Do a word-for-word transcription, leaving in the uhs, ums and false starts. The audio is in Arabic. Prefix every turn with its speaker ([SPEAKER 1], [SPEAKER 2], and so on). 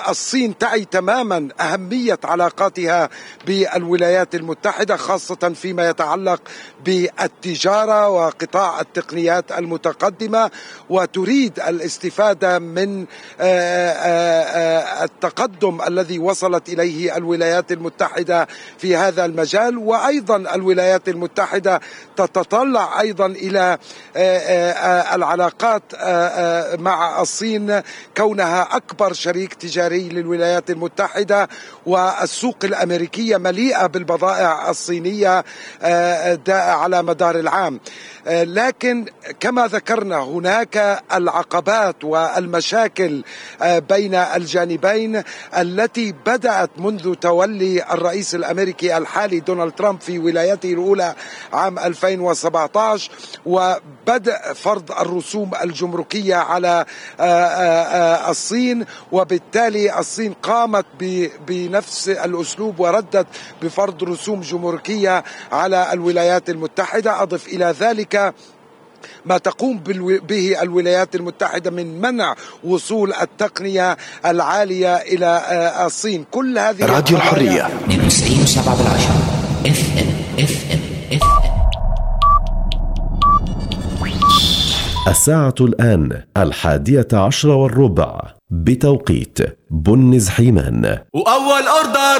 [SPEAKER 1] الصين تعي تماما أهمية علاقاتها بالولايات المتحدة، خاصة فيما يتعلق بالتجارة وقطاع التقنيات المتقدمة، وتريد الاستفادة من التقدم الذي وصلت إليه الولايات المتحدة في هذا المجال. وأيضا الولايات المتحدة تتطلع أيضا إلى العلاقات مع الصين كونها أكبر شريك تجاري للولايات المتحدة، والسوق الأمريكية مليئة بالبضائع الصينية على مدار العام. لكن كما ذكرنا هناك العقبات والمشاكل بين الجانبين التي بدأت منذ تولي الرئيس الأمريكي الحالي دونالد ترامب في ولايته الأولى عام ألفين وسبعة عشر، وبدأ فرض الرسوم الجمركية على الصين، وبالتالي الصين قامت بنفس الأسلوب وردت بفرض رسوم جمركية على الولايات المتحدة. أضف إلى ذلك ما تقوم به الولايات المتحدة من منع وصول التقنية العالية إلى الصين. كل هذه
[SPEAKER 2] راديو الحرية
[SPEAKER 3] من تسعين وسبعة بالعشرة اف ام اف ام اف ام.
[SPEAKER 2] الساعة الآن الحادية عشر والربع بتوقيت بن زحيمان.
[SPEAKER 4] وأول أوردر